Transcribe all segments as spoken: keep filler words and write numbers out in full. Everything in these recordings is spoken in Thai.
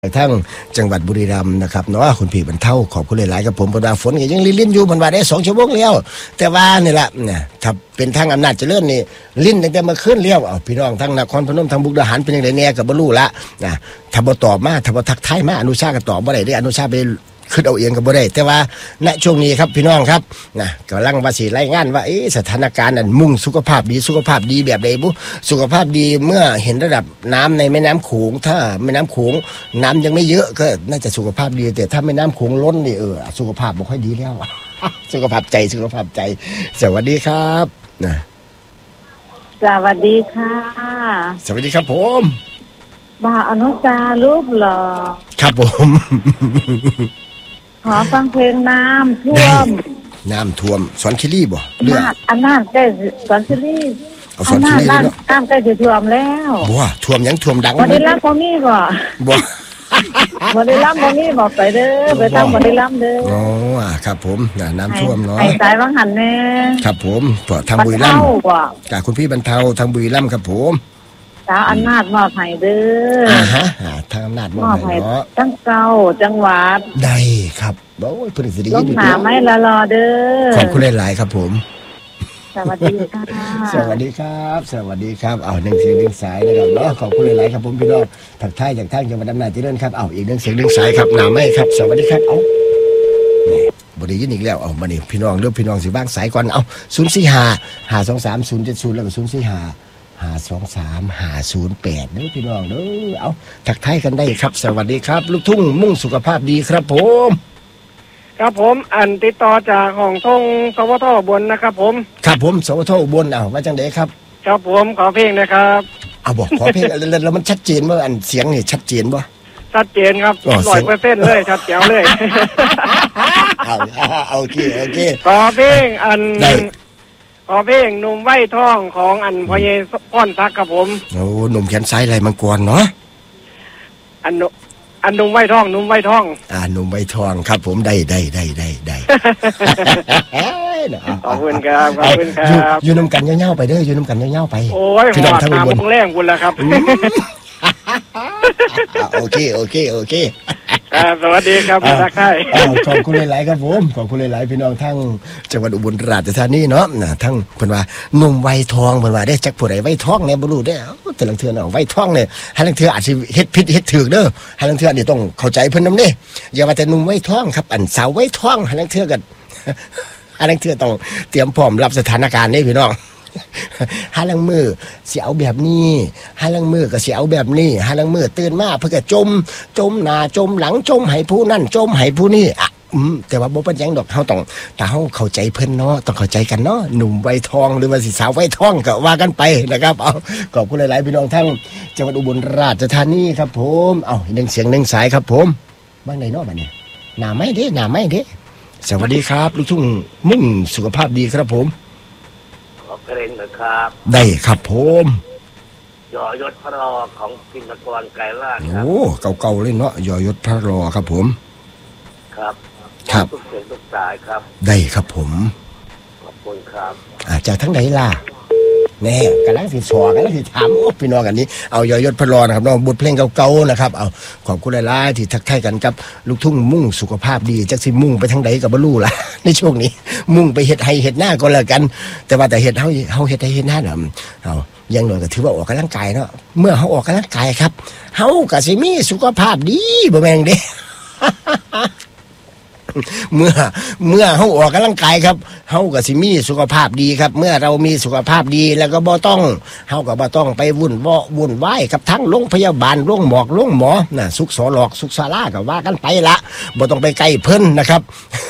ทั้งจังหวัดบุรีรัมย์นะครับเนาะคุณพี่บรรเทาขอบคุณหลายๆกับผมเพราะว่าฝนก็ยังลิ้นๆอยู่มันว่าได้สองชั่วโมงแล้วแต่ว่านี่แหละเนี่ยถ้าเป็นทางอำนาจเจริญนี่ลิ้นตั้งแต่เมื่อคืนแล้วเอาพี่น้องทั้งนครพนมทั้งมุกดาหารเป็นยังไงแน่ก็บ่รู้ละนะถ้าบ่ตอบมาถ้าบ่ทักทายมาอนุชาก็ตอบบ่ได้เด้อนุชาไปขึ้นเอาเองก็บ่ได้แต่ว่าณช่วงนี้ครับพี่น้องครับนะกำลังว่าสิรายงานว่าเอ๊ะสถานการณ์นั้นมุ่งสุขภาพดีสุขภาพดีแบบใดบุสุขภาพดีเมื่อเห็นระดับน้ำในแม่น้ำโขงถ้าแม่น้ำโขงน้ำยังไม่เยอะก็น่าจะสุขภาพดีแต่ถ้าแม่น้ำโขงล้นนี่เออสุขภาพบ่ค่อยดีแล้วสุขภาพใจสุขภาพใจสวัสดีครับนะสวัสดีค่ะสวัสดีครับผมบ่าวอนุชารูปหล่อครับผมขอฟังเพลงน้ำท่วมน้ำท่วมสอนคิรี่บ่เรื่องอันนั้นใกล้สอนคิรี่เอาสอนคิรี่เนาะน้ำใกล้จะท่วมแล้วบ่ท่วมยังท่วมดังบ่ได้รับบ่มีบ่บ่บ่ได้รับบ่มีบ่ไปเด้อไปทำบ่ได้รับเด้ออ๋อครับผมน้ำท่วมเนาะไอ้สายวังหันแน่ครับผมทางบุรีรัมย์จากคุณพี่บรรเทาทางบุรีรัมย์ครับผมสาวอำนาจมอบให้เด้ออ่าฮะทางอำนาจมอบให้เนาะทั้งเก่าจังหวัดได้ครับโอ้ยเพิ่นสิได้ยินดีหาไม่ละรอเด้อขอบคุณหลายๆครับผมสวัสดีค่ะสวัสดีครับสวัสดีครับเอาหนึ่งเสียงหนึ่งสายนะครับเนาะขอบคุณหลายๆครับผมพี่น้องทักทายจากทางจังหวัดอำนาจเจริญครับเอาอีกหนึ่งเสียงหนึ่งสายครับหนาไม่ครับสวัสดีครับเอานี่บ่ได้ยินอีกแล้วเอามานี่พี่น้องเรื่องพี่น้องสิบ้างสายก่อนเอาศูนย์สี่ห้าห้าสองสามศูนย์เจ็ดศูนย์แล้วก็ศูนย์สี่ห้าห้าสองสามห้าศูนย์แปดเด้อพี่น้องเด้อเอาทักทายกันได้ครับสวัสดีครับลูกทุ่งมุ่งสุขภาพดีครับผมครับผมอันติดต่อจากห้องทงสวทบนนะครับผมครับผมสวทบนเอาว่าจังได๋ครับครับผมขอเพลงนะครับเอาบอกขอเพลงแล้วมันชัดเจนบ่อันเสียงนี่ชัดเจนบ่ชัดเจนครับ ร้อยเปอร์เซ็นต์ เลยชัดแจ๋วเลยเอาโอเคโอเคขอเพลงอันขอเพลงหนุ่มไว้ท้องของอันพ่อเยพรทักครับผมโอ้หนุ่มแขนซ้ายไหล่มังกรเนาะอันอันหนุ่มไว้ท้องหนุ่มไว้ท้องอ่าหนุ่มไว้ทองครับผมได้ได้ได้ได้ได้ขอบคุณครับขอบคุณครับอยู่น้ำกันเงี้ยวๆไปเด้ออยู่น้ำกันเงี้ยวๆไปโอ้ยพี่น้องทั้งบนแรงบุญแล้วครับโอเคโอเคโอเคสวัสดีครับพี่ทักทายขอบคุณหลายๆครับผมขอบคุณหลายๆพี่น้องทั้งจังหวัดอุบลราชธานีเนาะทั้งเพิ่นว่าหนุ่มไว้ทองเพิ่นว่าได้จักผู้ใดไว้ทองเนี่ยบ่รู้เด้อแต่ลังเทื่อเนาะไว้ทองเนี่ยให้ลังเทื่ออาจสิเฮ็ดผิดเฮ็ดถูกเด้อให้ลังเทื่อนี่ต้องเข้าใจเพิ่นนำเด้อย่าว่าแต่หนุ่มไว้ทองครับอันสาวไว้ทองให้ลังเทื่อกันให้ลังเทื่อต้องเตรียมพร้อมรับสถานการณ์นี่พี่น้องหาลังมือสิเอาแบบนี้หาลังมือก็สิเอาแบบนี้หาลังมือตื่นมาเพื่อก็จมจมหน้าจมหลังจมให้ผู้นั่นจมให้ผู้นี่อ่ะอืมแต่ว่าบ่เป็นหยังดอกเฮาต้องถ้าเฮาเข้าใจเพิ่นเนาะต้องเข้าใจกันเนาะหนุ่มไว้ทองหรือว่าสิสาวไว้ทองก็ว่ากันไปนะครับเอาขอบคุณหลายๆพี่น้องทั้งจังหวัดอุบลราชธานีครับผมเอาหนึ่งเสียงหนึ่งสายครับผมบ้างไหนเนาะบัดนี้หน้าไม้เด้หน้าไม้เด้สวัสดีครับลูกทุ่งมุ่งสุขภาพดีครับผมเพลงนะครับได้ครับผมยอยศพระรอของพินกรไกรลาดครับโอ้เก่าๆเลยเนาะยอยศพระรอครับผมครับครับทุกเสียงทุกสายครับได้ครับผมขอบคุณครับอ่าจากทั้งไหนล่ะแน่กำลังสิสอกันแล้วสิถามโอ้พี่น้องกันนี้เอายอยศพระรอนะครับน้องบทเพลงเก่าๆนะครับเอาขอบคุณหลายๆที่ทักทายกันกับลูกทุ่งมุ่งสุขภาพดีจักสิมุ่งไปทางใดก็บ่รู้ล่ะในช่วงนี้มุ่งไปเฮ็ดให้เฮ็ดหน้าก็แล้วกันแต่ว่าแต่เฮ็ดเฮาเฮาเฮ็ดให้เฮ็ดหน้าน่ะเอาอย่างน้อยก็ถือว่าออกกำลังกายเนาะเมื่อเฮาออกกำลังกายครับเฮาก็สิมีสุขภาพดีบ่แม่นเด้เมื่อเมื่อเฮาออกกำลังกายครับเฮาก็สิมีสุขภาพดีครับเมื่อเรามีสุขภาพดีแล้วก็บ่ต้องเฮาก็บ่ต้องไปวุ่นวอวุ่นวายกับทั้งโรงพยาบาลโรงหมอกโรงหมอน่ะสุขสอหลอกสุขศาลาก็ว่ากันไปละบ่ต้องไปใกล้เพิ่นนะครับ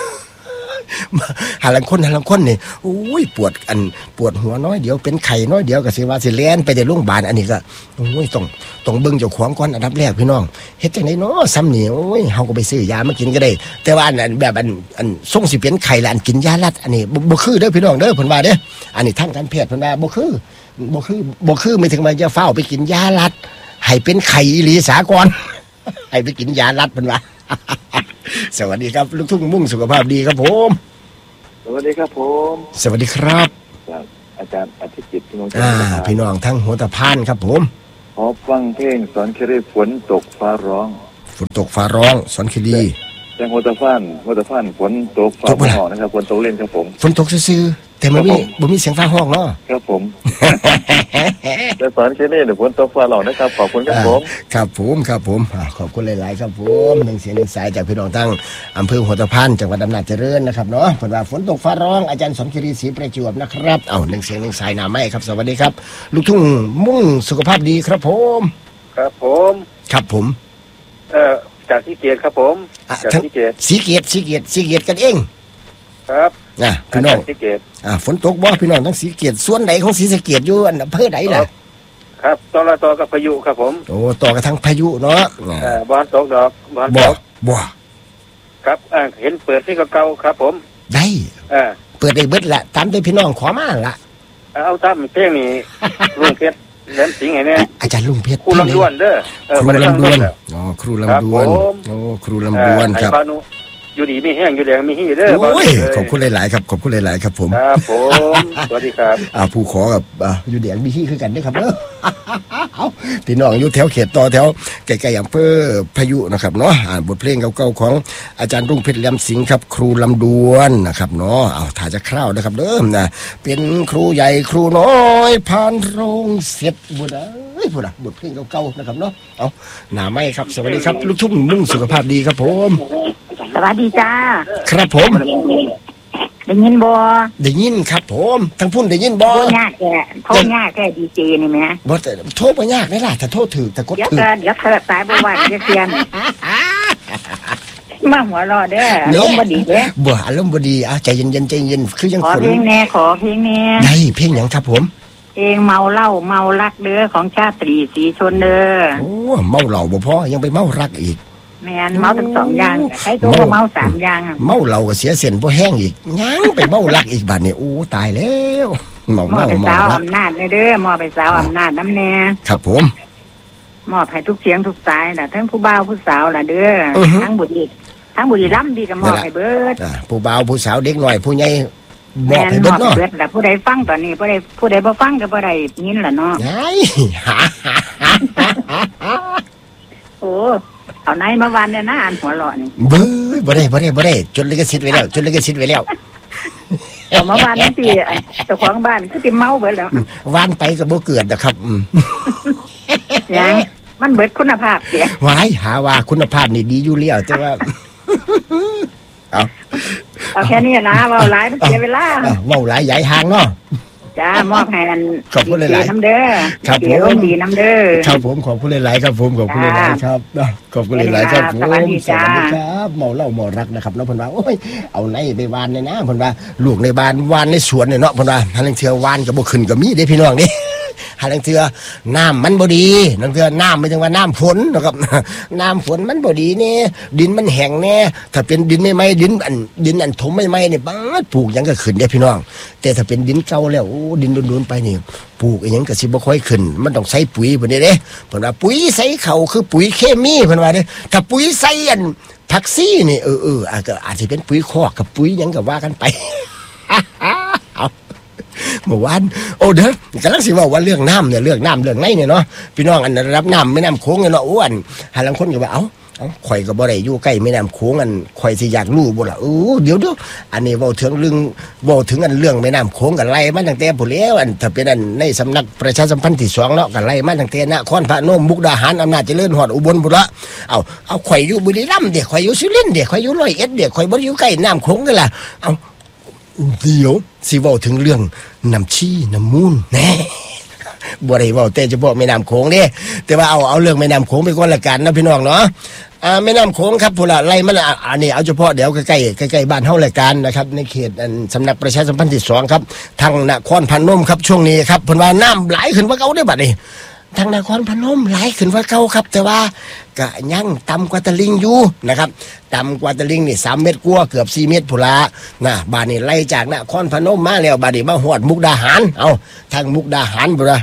หาลังคนหาลังคนนี่โอ้ยปวดอันปวดหัวน้อยเดียวเป็นไข้น้อยเดียวก็สิว่าสิแล่นไปในโรงพยาบาลอันนี้ก็โอ้ยต้องต้องเบิ่งเจ้าของก่อนอันดับแรกพี่น้องเฮ็ดจังได๋เนาะซ้ำนี่โอ้ยเฮาก็ไปซื้อยามากินก็ได้แต่ว่าอันแบบอันอันส่งสิเป็นไข้แล้วอันกินยาลัดอันนี้บ่คือเด้อพี่น้องเด้อเพิ่นว่าเด้ออันนี้ทางการแพทย์เพิ่นว่าบ่คือบ่คือบ่คือไม่ถึงว่าจะเฝ้าไปกินยาลัดให้เป็นไข้อีหลีสากลให้ไปกินยาลัดเพิ่นว่าสวัสดีครับลูกทุ่งมุ่งสุขภาพดีครับผมสวัสดีครับผมสวัสดีครับอาจารย์อาทิตย์จิตพี่น้องอ่าพี่น้องทั้งหัวตะพานครับผมขอฟังเพลงสอนเครีฝนตกฟ้าร้องฝนตกฟ้าร้องสอนคดีแจ้งหัวตะฟ้านหัวตะฟ้านฝนตกฟ้าห้องนะครับฝนตกเล่นครับผมฝนตกซื่อๆแต่ไม่มีบ่มีเสียงฟ้าห้องเนาะครับผมแต่สอนแค่นี้เดี๋ยวฝนตกฟ้าร้องนะครับขอบคุณครับผมครับผมครับผมขอบคุณหลายๆครับผมหนึ่งเสียงหนึ่งสายจากพี่น้องตั้งอำเภอหัวตะพานจังหวัดอำนาจเจริญนะครับเนาะเพิ่นว่าฝนตกฟ้าร้องอาจารย์สอนคดีศรีประจวบนะครับเอ้าหนึ่งเสียงหนึ่งสายหน้าไม้ครับสวัสดีครับลูกทุ่งมุ่งสุขภาพดีครับผมครับผมครับผมเอ่อจากที่เกียรติครับผมจากที่เกียรติสีเกียรติสีเกียรติสีเกียรติกันเองครับนะพี่น้องสีเกียรติอ่าฝนตกบ่พี่น้องทั้งสีเกียรติส่วนไหนของสีสะเกียรติอยู่อันอำเภอไหนล่ะครับต่อละต่อกับพายุครับผมโอ้ต่อกับทั้งพายุเนาะเอ่อบ้านตกดอกบ้านตกบ่ครับอ่าเห็นเปิดที่เก่าๆครับผมได้เออเปิดได้เบิดละตามที่พี่น้องขอมาละเอาตามเพลงนี้ลุงเพชรแหลมสิงห์ไงเนี่ยอาจารย์ลุงเพชรครูลำดวนเด้อครูลำดวนอ๋อครูลำดวนโอ้ครูลำดวนครับอยู่ดีมีแห้งอยู่แดงมีฮีเด้อโอ้ยขอบคุณหลายๆครับขอบคุณหลายๆครับผมครับผมสวัสดีครับอ่าผู้ขอกับอ่าอยู่แดงมีฮีคือกันเด้อครับเด้อเอาพี่น้องอยู่แถวเขตต่อแถวใกล้ๆอำเภอพายุนะครับเนาะอ่าบทเพลงเก่าๆของอาจารย์รุ่งเพชรแหลมสิงห์ครับครูลำดวนนะครับเนาะเอาถ่ายจะคร่าวนะครับเด้อนะเป็นครูใหญ่ครูน้อยผ่านโรงเสร็จบุญเอ้ยพูดอ่ะบทเพลงเก่าๆนะครับเนาะเอาหน้าไม้ครับสวัสดีครับลูกทุ่งมุ่งสุขภาพดีครับผมสวัสดีจ้าครับผมได้ยินบ่ได้ยินครับผมทั้งพุ่นได้ยินบ่โทรยากแก่โทรยากแก่ดีเจนี่แม่บ่แต่โทรบ่ยากได้ล่ะถ้าโทรถูกแต่กดถูกเดี๋ยวเดี๋ยวเถิดสายบ่ว่าจะเสียนมาหัวรอเด้ออารมณ์บ่ดีเด้บ่อารมณ์บ่ดีอ่ะใจเย็นๆใจเย็นคือยังขอเพลงแน่ขอเพลงแน่ได้เพลงหยังครับผมเพลงเมาเหล้าเมารักเด้อของชาตรีศรีชนเด้อโอ้เมาเหล้าบ่พอยังไปเมารักอีกแม่นเมาทั้งสองอย่างใช้ตัวเมาสามอย่างเมาเหล้าก็เสียเส้นบ่แห้งอีกยังไปเมารักอีกบัดนี้โอ้ตายแล้วเมาเมาเมาสาวอำนาจเด้อมอไปสาวอำนาจน้ำแน่ครับผมมอบให้ทุกเสียงทุกสายน่ะทั้งผู้บ่าวผู้สาวล่ะเด้อทั้งบุตรอีกทั้งบุรีรัมย์ดีก็มอบให้เบิดผู้บ่าวผู้สาวเด็กน้อยผู้ใหญ่มอบให้เบิดเนาะแต่ผู้ใดฟังตอนนี้ผู้ใดผู้ใดบ่ฟังก็บ่ได้ยินล่ะเนาะโอ้เอาไหนมาวันเนี่ยนะอ่านหัวเราะนี่เบ้อบ่ได้บ่ได้บ่ได้จดลิขสิทธิ์ไว้แล้วจดลิขสิทธิ์ไว้แล้วเอามาวันนี่สิเจ้าของบ้านคือสิเมาเบิดแล้ววันไปก็บ่เกิดนะครับยังมันเบิดคุณภาพเสียว้ายหาว่าคุณภาพนี่ดีอยู่แล้วแต่ว่าเอาเอาแค่นี้นะเว้าหลายมันเสียเวลาเว้าหลายใหญ่ห่างเนาะจ้ามอบให้อันขอบคุณหลายๆน้ำเด้อครับผมดีน้ำเด้อครับผมขอบคุณหลายๆครับผมขอบคุณหลายๆครับขอบคุณหลายๆครับผมสวัสดีครับเมาเหล้าเมารักนะครับแล้วเพิ่นว่าโอ้ยเอาไหนไปวานเลยนะเพิ่นว่าลูกในบ้านวานในสวนเนี่ยเนาะเพิ่นว่าหันเทื่อวานก็บ่ขึ้นก็มีเด้พี่น้องนี่หาลังเทือน้ำมันบ่ดีลังเทือน้ำไม่ถึงว่าน้ำฝนนะครับน้ำฝนมันบ่ดีเนี่ยดินมันแห้งเนี่ยถ้าเป็นดินไม่ไหมดินอันดินอันถมไม่ไหมเนี่ยบ้าปลูกยังก็ขึ้นได้พี่น้องแต่ถ้าเป็นดินเก่าแล้วโอ้ดินโดนๆไปนี่ปลูกยังก็สิบ่ค่อยขึ้นมันต้องใส่ปุ๋ยเพิ่นเด้เพิ่นว่าปุ๋ยใส่เขาคือปุ๋ยเคมีเพิ่นว่าเด้ถ้าปุ๋ยใส่อันผักซี่นี่เออเอออาจจะอาจจะเป็นปุ๋ยคอกกับปุ๋ยยังก็ว่ากันไปเมื่อวานโอ้เด้อกำลังสิว่าว่าเรื่องน้ำเนี่ยเรื่องน้ำเรื่องไหนเนี่ยเนาะพี่น้องอันรับน้ำไม่น้ำโค้งเนี่ยเนาะอ้วนหาลังคนก็ว่าเอ้าเอ้าข่อยก็บ่ได้อยู่ใกล้ไม่น้ำโค้งอันข่อยสิอยากรู้บ่ล่ะเออเดี๋ยวเดี๋ยวอันนี้เว้าถึงเรื่องเว้าถึงอันเรื่องไม่น้ำโค้งกันไล่มาตั้งแต่พุ่นแล้วอันถ้าเป็นอันในสำนักประชาสัมพันธ์ที่สองเนาะกันไล่มาตั้งแต่นครพนมมุกดาหารอำนาจเจริญฮอดอุบลพุ่นละเอาเอาข่อยอยู่บุรีรัมย์เด้ข่อยอยู่สุรินทร์เด้ข่อยอยู่ร้อยเอ็ดเด้ข่อยบ่อยู่ใกล้น้ำโค้งกันล่ะเอาเดี๋ยวสิเว้าถึงเรื่องน้ำชี้น้ำมูลแน่บ่ได้เว้าแต่เฉพาะแม่น้ำโขงเด้แต่ว่าเอาเอาเรื่องแม่น้ำโขงไปก่อนละกันนะพี่น้องเนาะอ่าแม่น้ำโขงครับพุ่นละไล่มันอันนี้เอาเฉพาะเดี๋ยวใกล้ๆใกล้ๆบ้านเฮารายการนะครับในเขตสำนักประชาสัมพันธ์ที่สองครับทางนครพนมครับช่วงนี้ครับเพิ่นว่าน้ำไหลขึ้นว่าเก่าได้บัดนี้ทางนครพนมไหลขึ้นว่าเก่าครับแต่ว่าก็ยังต่ำกว่าตะลิงอยู่นะครับต่ำกว่าตะลิงนี่สามเมตรกว่าเกือบสี่เมตรพุ่นละนะบ้านนี้ไล่จากนครพนมมาแล้วบ้านนี้มาฮอดมุกดาหารเอาทางมุกดาหารบ่ล่ะ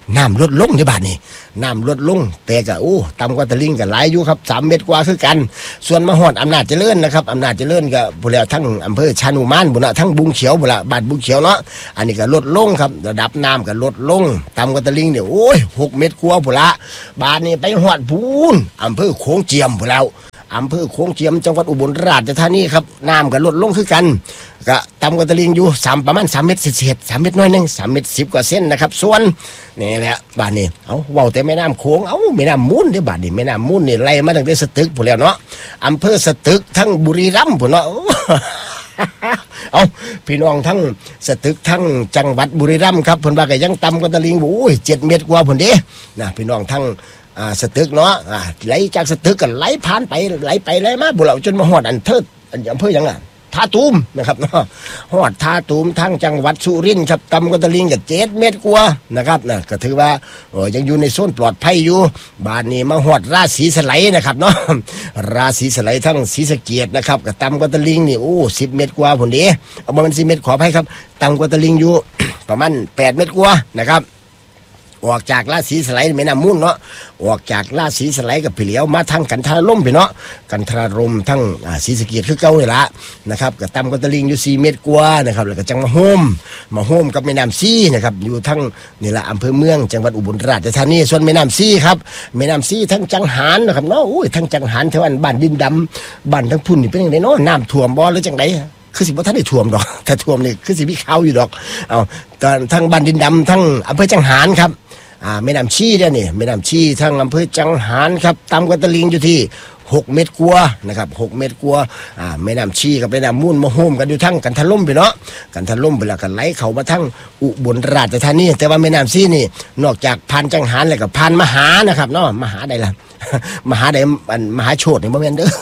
น้ำลดลงในบ้านนี่น้ำลดลงแต่ก็โอ้ต่ำกว่าตะลิงก็หลายอยู่ครับสามเมตรกว่าคือกันส่วนมาฮอดอำนาจเจริญนะครับอำนาจเจริญก็พุ่นแล้วทั้งอำเภอชานุมานพุ่นน่ะทั้งบุงเขียวพุ่นละบ้านบุงเขียวเนาะอันนี้ก็ลดลงครับระดับน้ำก็ลดลงต่ำกว่าตะลิงเนี่ยโอ้ยหกเมตรกว่าพุ่นละบ้านนี้ไปฮอดพูนอำเภอโขงเจียมพุ่นแล้วอำเภอโขงเจียมจังหวัดอุบลราชธานีครับน้ำก็ลดลงคือกันก็ต่ำกว่าตะลิงอยู่สามประมาณสามเมตรเศษสามเมตรน้อยนึงสามเมตรสิบกว่าเส้นนะครับส่วนนี่แหละบ้านนี้เอาเว้าแต่แม่น้ำโขงเอาแม่น้ำมูลเด้อบ้านนี้แม่น้ำมูลนี่ไล่มาตั้งแต่สตึกพุ่นแล้วเนาะอำเภอสตึกทั้งบุรีรัมย์พุ่นเนาะ เอาพี่น้องทั้งสตึกทั้งจังหวัดบุรีรัมย์ครับเพิ่นว่าก็ยังต่ำกว่าตะลิงโอ้ยเจ็ดเมตรกว่าพุ่นเด้นะพี่น้องทั้งอ่าสตึกเนาะอ่าไหลจากสตึกก็ไหลผ่านไปไหลไปไหลมาบุเราจนมาฮอดอันเทิดอันอำเภอหยังอ่ะท่าตูมนะครับเนาะฮอดท่าตูมทั้งจังหวัดสุรินทร์ครับต่ำกว่าตะลิงก็เจ็ดเมตรกว่านะครับนะก็ถือว่าโอ้ยังอยู่ในโซนปลอดภัยอยู่บ้านนี้มาฮอดราศีสไลนะครับเนาะราศีสไลทั้งศรีสะเกียดนะครับก็ต่ำกว่าตะลิงนี่โอ้สิบเมตรกว่าพุ่นเด้เอามามันสิบเมตรขออภัยครับต่ำกว่าตะลิงอยู่ ประมาณแปดเมตรกว่านะครับออกจากราศีสไลแม่น้ำมูลเนาะออกจากราศีสไลกับพี่เหลียวมาทางกันทราลมไปเนาะกันทรารมทั้งศรีสะเกียดคือเก่าเลยละนะครับก็ต่ำกว่าตะลิงอยู่สี่เมตรกว่านะครับแล้วก็จังมาโฮมมาโฮมกับแม่น้ำซีนะครับอยู่ทั้งนี่ละอำเภอเมืองจังหวัดอุบลราชธานีส่วนแม่น้ำซีครับแม่น้ำซีทั้งจังหารนะครับเนาะโอ้ยทั้งจังหารแถวบ้านดินดำบ้านทั้งพุ่นนี่เป็นยังไงเนาะน้ำท่วมบ่หรือจังไดคือสิบ่ทันได้ท่วมดอกถ้าท่วมนี่คือสิมีข่าวอยู่ดอกเอาตอนทั้งบ้านดินดำทั้งอำเภอจังหารครับอ่าแม่น้ำชีเนี่ยนี่แม่น้ำชีทั้งอำเภอจังหารครับต่ำกว่าตะลิงอยู่ที่หกเมตรกว่านะครับหกเมตรกว่าอ่าแม่น้ำชีกับแม่น้ำมูลมาโฮมกันอยู่ทั้งกันทะล่มไปเนาะกันทะล่มไปแล้วกันไหลเข้ามาทั้งอุบลราชธานีแต่ว่าแม่น้ำชีนี่นอกจากผ่านจังหารแล้วก็ผ่านมหานะครับเนาะมหาใดล่ะ มหาใดอันมหาโชตินี่บ่แม่นเด้อ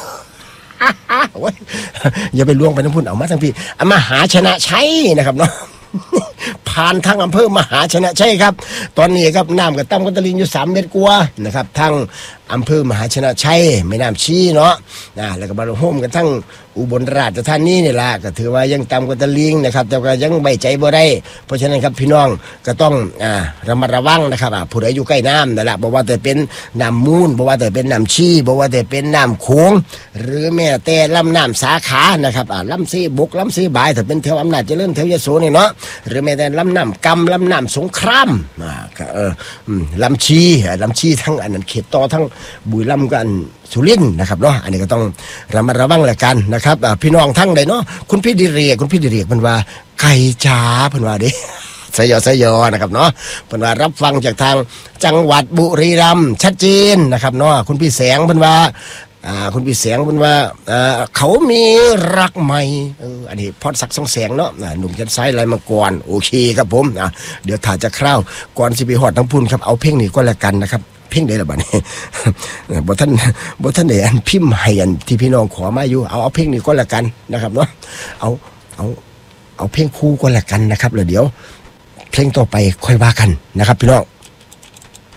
อย่าไปล่วงไปทั้งพุ่นเอามาทั้งพี่มหาชนะชัยนะครับเนาะ ผ่านทางอำเภอมหาชนะชัยครับตอนนี้ครับน้ำกับต่ำกว่าตะลิงอยู่สามเมตรกว่านะครับทางอำเภอมหาชนะชัยแม่น้ำชีเนาะนะแล้วก็มาโฮมกันทั้งอุบลราชธานีนี่แหละก็ถือว่ายังต่ำกว่าตะลิงนะครับแต่ก็ยังใบใจบ่ได้เพราะฉะนั้นครับพี่น้องก็ต้องอ่าระมัดระวังนะครับอ่าผู้ใดอยู่ใกล้น้ำนั่นแหละบอกว่าแต่เป็นน้ำมูลบอกว่าแต่เป็นน้ำชีบอกว่าแต่เป็นน้ำโขงหรือแม้แต่ลำน้ำสาขานะครับอ่าลำซีบกลำซีบายถ้าเป็นแถวอำนาจเจริญแถวยโสนี่เนาะหรือแม้แต่ลำน้ำกำลำน้ำสงครามอ่าเออลำชีลำชีทั้งอันนั้นเขตต่อทั้งบุรีรัมย์กันสุรินทร์นะครับเนาะอันนี้ก็ต้องระมัดระวังแหละกันนะครับพี่น้องทั้งใดเนาะคุณพี่ดิเรกคุณพี่ดิเรกเพิ่นว่าไก่จ๋าเพิ่นว่าเด้สยอสยอนะครับเนาะเพิ่นว่ารับฟังจากทางจังหวัดบุรีรัมย์ชัดเจนนะครับเนาะคุณพี่แสงเพิ่นว่าอ่าคุณพี่แสงเพิ่นว่าอ่าเขามีรักใหม่เอออันนี้พอดศักดิ์สองแสงเนาะหนุ่มจันทร์ไซด์ไรมาก่อนโอเคครับผมอ่ะเดี๋ยวถ่ายจะคร่าวก่อนสิไปฮอดทั้งพุ่นครับเอาเพลงนี้ก็แล้วกันนะครับเพ่งได้หรือเปล่าเนี่ยบ่ท่านบ่ท่านได้อันพิมพ์ให้อันที่พี่น้องขอมาอยู่เอาเอาเพลงนี้ก็แล้วกันนะครับเนาะเอาเอาเอาเพลงคู่ก็แล้วกันนะครับแล้วเดี๋ยวเพลงต่อไปค่อยว่ากันนะครับพี่น้อง